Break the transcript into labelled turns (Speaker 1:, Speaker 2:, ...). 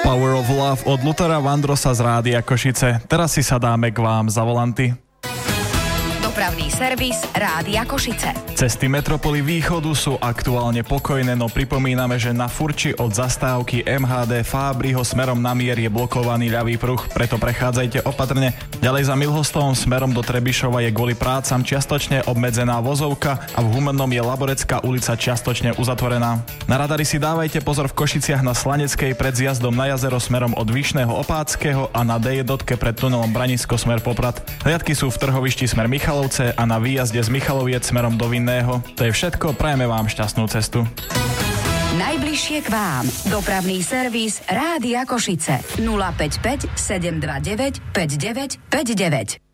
Speaker 1: Power of Love od Luthera Vandrosa z Rádia Košice. Teraz si sadáme k vám za volanty.
Speaker 2: Dopravný servis Rádia Košice.
Speaker 1: Cesty metropoly východu sú aktuálne pokojné, no pripomíname, že na Furči od zastávky MHD Fábriho smerom na Mier je blokovaný ľavý pruh, preto prechádzajte opatrne. Ďalej za Milhostovom smerom do Trebišova je kvôli prácam čiastočne obmedzená vozovka a v Humennom je Laborecká ulica čiastočne uzatvorená. Na radari si dávajte pozor v Košiciach na Slaneckej pred zjazdom na jazero smerom od Vyšného Opáckého a na D1 pred tunelom Branisko smer Poprad. Hliadky sú v Trhovišti smer Michalovce a na výjazde z Michaloviec smerom do Vinného. To je všetko, prajeme vám šťastnú cestu.
Speaker 2: Najbližšie k vám. Dopravný servis Rádia Košice. 055 729 5959.